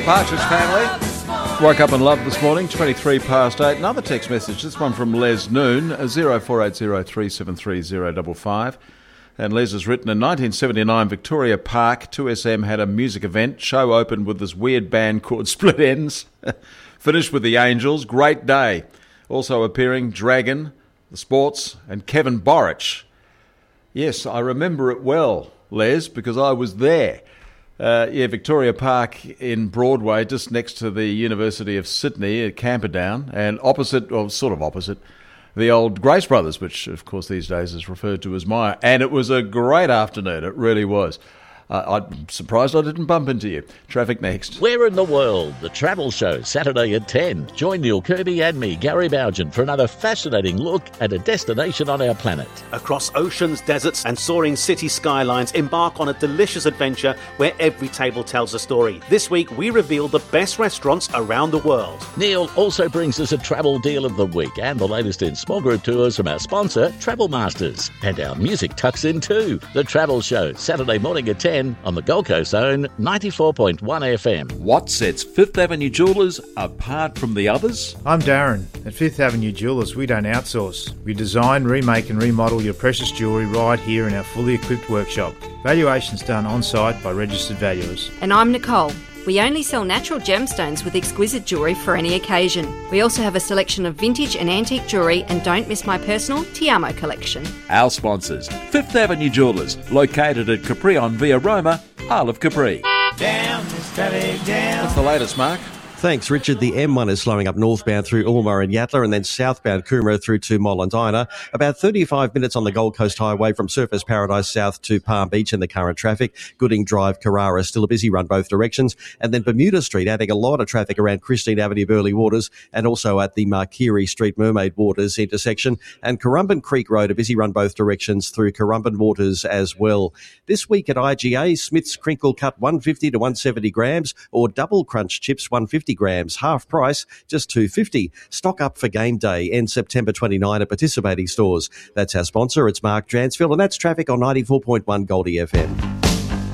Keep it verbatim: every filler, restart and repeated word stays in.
Partridge Family. Woke up and loved this morning, twenty-three past eight. Another text message, this one from Les Noon, zero four eight zero three seven three zero five five. And Les has written, in nineteen seventy-nine, Victoria Park, two S M had a music event. Show opened with this weird band called Split Ends. Finished with the Angels. Great day. Also appearing Dragon, The Sports, and Kevin Borich. Yes, I remember it well, Les, because I was there. Uh, yeah, Victoria Park in Broadway, just next to the University of Sydney at Camperdown, and opposite, or sort of opposite, the old Grace Brothers, which of course these days is referred to as Myer. And it was a great afternoon, it really was. Uh, I'm surprised I didn't bump into you. Traffic next. Where in the world? The Travel Show, Saturday at ten. Join Neil Kirby and me, Gary Bougen, for another fascinating look at a destination on our planet. Across oceans, deserts and soaring city skylines, embark on a delicious adventure where every table tells a story. This week, we reveal the best restaurants around the world. Neil also brings us a travel deal of the week and the latest in small group tours from our sponsor, Travel Masters. And our music tucks in too. The Travel Show, Saturday morning at ten. On the Gold Coast Zone, ninety-four point one F M. What sets Fifth Avenue Jewellers apart from the others? I'm Darren. At Fifth Avenue Jewellers, we don't outsource. We design, remake and remodel your precious jewellery right here in our fully equipped workshop. Valuations done on-site by registered valuers. And I'm Nicole. We only sell natural gemstones with exquisite jewellery for any occasion. We also have a selection of vintage and antique jewellery, and don't miss my personal Ti Amo collection. Our sponsors, Fifth Avenue Jewellers, located at Caprion Via Roma, Isle of Capri. Down, traffic down. What's the latest, Mark? Thanks, Richard. The M one is slowing up northbound through Ulmer and Yatala and then southbound Coomera through to Mollendina. About thirty-five minutes on the Gold Coast Highway from Surfers Paradise South to Palm Beach in the current traffic. Gooding Drive, Carrara, still a busy run both directions. And then Bermuda Street adding a lot of traffic around Christine Avenue, Burleigh Waters, and also at the Markiri Street, Mermaid Waters intersection. And Currumbin Creek Road, a busy run both directions through Currumbin Waters as well. This week at I G A, Smith's Crinkle Cut one fifty to one seventy grams or Double Crunch Chips one fifty grams, half price, just two fifty. Stock up for game day, ends September twenty-ninth at participating stores. That's our sponsor. It's Mark Dransfield, and that's traffic on ninety-four point one Goldie F M.